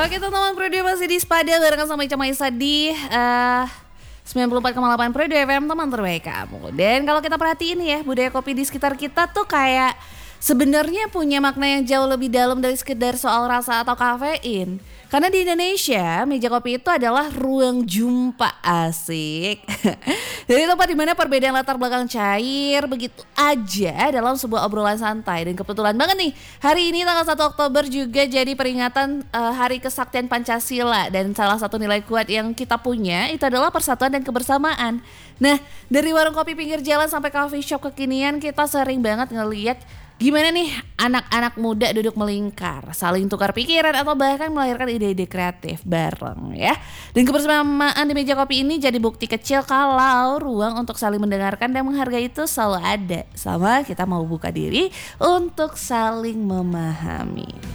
Oke teman-teman, Prode masih di Spada barengan sama Ica Maisa di 94,8 Prode FM, teman terbaik kamu. Dan kalau kita perhatiin ya, budaya kopi di sekitar kita tuh kayak sebenarnya punya makna yang jauh lebih dalam dari sekedar soal rasa atau kafein. Karena di Indonesia, meja kopi itu adalah ruang jumpa, asik. Jadi tempat dimana perbedaan latar belakang cair begitu aja dalam sebuah obrolan santai. Dan kebetulan banget nih, hari ini tanggal 1 Oktober juga jadi peringatan Hari Kesaktian Pancasila. Dan salah satu nilai kuat yang kita punya itu adalah persatuan dan kebersamaan. Nah, dari warung kopi pinggir jalan sampai coffee shop kekinian, kita sering banget ngeliat gimana nih anak-anak muda duduk melingkar, saling tukar pikiran atau bahkan melahirkan ide-ide kreatif bareng ya. Dan kebersamaan di meja kopi ini jadi bukti kecil kalau ruang untuk saling mendengarkan dan menghargai itu selalu ada. Sama kita mau buka diri untuk saling memahami.